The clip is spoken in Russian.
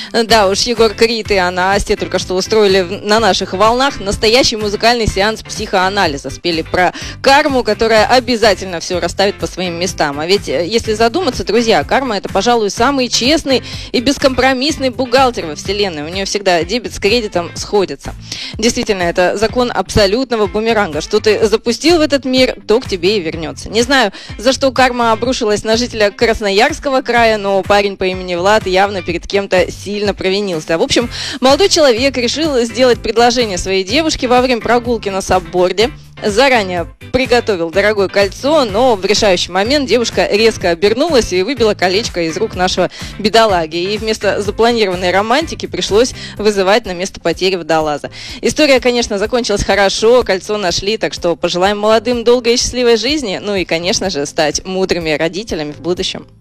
Да уж, Егор Крид и Анна Асти только что устроили на наших волнах настоящий музыкальный сеанс психоанализа. Спели про карму, которая обязательно все расставит по своим местам. А ведь, если задуматься, друзья, карма — это, пожалуй, самый честный и бескомпромиссный бухгалтер во вселенной. У нее всегда дебет с кредитом сходятся. Действительно, это закон абсолютного бумеранга. Что ты запустил в этот мир, то к тебе и вернется. Не знаю, за что карма обрушилась на жителя Красноярского края, но парень по имени Влад явно перед кем-то сильно провинился. В общем, молодой человек решил сделать предложение своей девушке во время прогулки на сабборде. Заранее приготовил дорогое кольцо, но в решающий момент девушка резко обернулась и выбила колечко из рук нашего бедолаги. И вместо запланированной романтики пришлось вызывать на место потери водолаза. История, конечно, закончилась хорошо, кольцо нашли, так что пожелаем молодым долгой и счастливой жизни, ну и, конечно же, стать мудрыми родителями в будущем.